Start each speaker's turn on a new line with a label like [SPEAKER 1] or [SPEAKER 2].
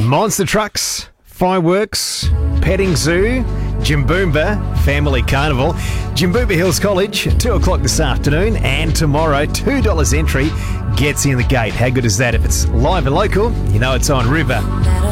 [SPEAKER 1] Monster trucks, fireworks, petting zoo, Jimboomba Family Carnival, Jimboomba Hills College, 2 o'clock this afternoon, and tomorrow, $2 entry gets you in the gate. How good is that? If it's live and local, you know it's on River.